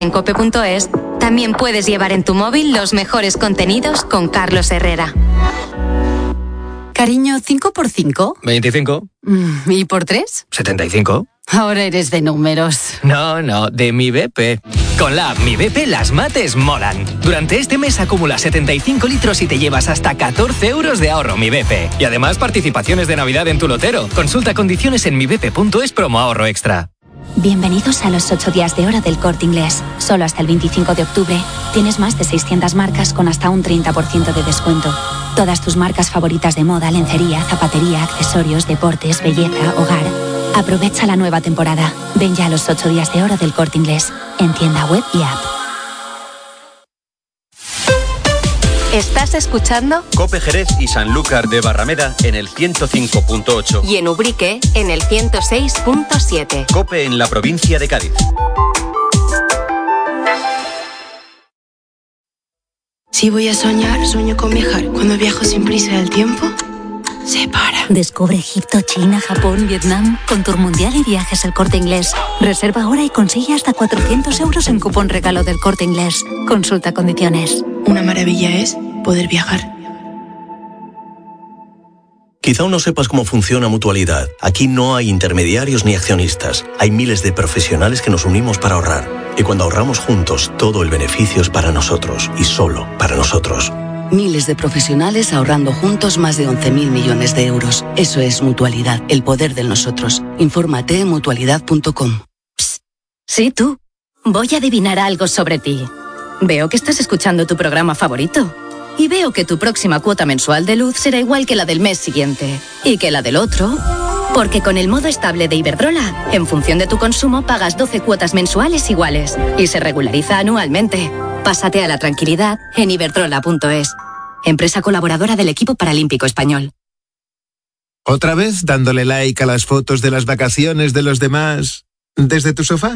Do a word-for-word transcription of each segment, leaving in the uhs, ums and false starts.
En cope punto es también puedes llevar en tu móvil los mejores contenidos con Carlos Herrera. Cariño, ¿cinco por cinco? veinticinco. ¿Y por tres? setenta y cinco. Ahora eres de números. No, no, de mi B P. Con la app Mi B P las mates molan. Durante este mes acumula setenta y cinco litros y te llevas hasta catorce euros de ahorro Mi B P. Y además participaciones de Navidad en tu lotero. Consulta condiciones en mi b p punto es promo ahorro extra. Bienvenidos a los ocho días de oro del Corte Inglés. Solo hasta el veinticinco de octubre tienes más de seiscientas marcas con hasta un treinta por ciento de descuento. Todas tus marcas favoritas de moda, lencería, zapatería, accesorios, deportes, belleza, hogar. Aprovecha la nueva temporada. Ven ya a los ocho días de oro del Corte Inglés. En tienda web y app. ¿Estás escuchando? Cope Jerez y Sanlúcar de Barrameda en el ciento cinco punto ocho. Y en Ubrique en el ciento seis punto siete. Cope en la provincia de Cádiz. Si voy a soñar, sueño con viajar. Cuando viajo sin prisa el tiempo se para. Descubre Egipto, China, Japón, Vietnam con Tour Mundial y Viajes El Corte Inglés. Reserva ahora y consigue hasta cuatrocientos euros en cupón regalo del Corte Inglés. Consulta condiciones. Una maravilla es poder viajar. Quizá aún no sepas cómo funciona Mutualidad. Aquí no hay intermediarios ni accionistas. Hay miles de profesionales que nos unimos para ahorrar. Y cuando ahorramos juntos, todo el beneficio es para nosotros y solo para nosotros. Miles de profesionales ahorrando juntos más de once mil millones de euros. Eso es Mutualidad, el poder de nosotros. Infórmate en mutualidad punto com. Psst. Sí, tú. Voy a adivinar algo sobre ti. Veo que estás escuchando tu programa favorito. Y veo que tu próxima cuota mensual de luz será igual que la del mes siguiente. Y que la del otro. Porque con el modo estable de Iberdrola, en función de tu consumo, pagas doce cuotas mensuales iguales. Y se regulariza anualmente. Pásate a la tranquilidad en iberdrola punto es. Empresa colaboradora del equipo paralímpico español. ¿Otra vez dándole like a las fotos de las vacaciones de los demás desde tu sofá?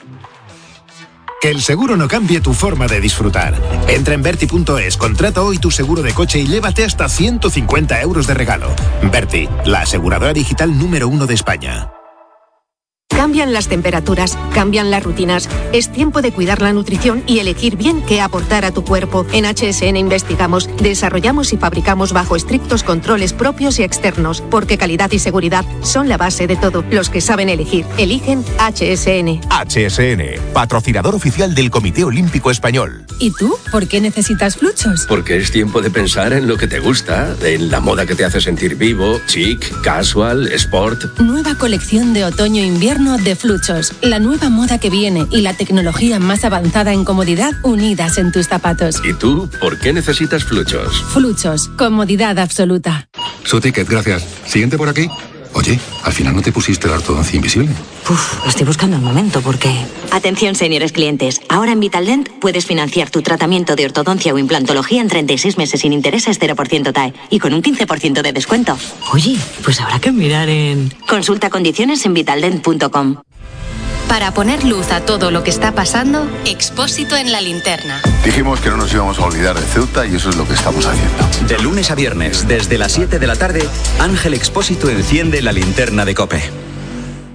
Que el seguro no cambie tu forma de disfrutar. Entra en Berti punto es, contrata hoy tu seguro de coche y llévate hasta ciento cincuenta euros de regalo. Berti, la aseguradora digital número uno de España. Cambian las temperaturas, cambian las rutinas. Es tiempo de cuidar la nutrición y elegir bien qué aportar a tu cuerpo. En H S N investigamos, desarrollamos y fabricamos bajo estrictos controles propios y externos, porque calidad y seguridad son la base de todo. Los que saben elegir, eligen H S N. H S N, patrocinador oficial del Comité Olímpico Español. ¿Y tú? ¿Por qué necesitas Fluchos? Porque es tiempo de pensar en lo que te gusta, en la moda que te hace sentir vivo, chic, casual, sport. Nueva colección de otoño-invierno de Fluchos, la nueva moda que viene y la tecnología más avanzada en comodidad unidas en tus zapatos. ¿Y tú, por qué necesitas Fluchos? Fluchos, comodidad absoluta. Su ticket, gracias. Siguiente por aquí. Oye, al final no te pusiste la ortodoncia invisible. Uf, lo estoy buscando un momento porque... Atención, señores clientes. Ahora en Vitaldent puedes financiar tu tratamiento de ortodoncia o implantología en treinta y seis meses sin intereses, cero por ciento T A E y con un quince por ciento de descuento. Oye, pues habrá que mirar en... Consulta condiciones en vitaldent punto com. Para poner luz a todo lo que está pasando, Expósito en la linterna. Dijimos que no nos íbamos a olvidar de Ceuta y eso es lo que estamos haciendo. De lunes a viernes, desde las siete de la tarde, Ángel Expósito enciende la linterna de COPE.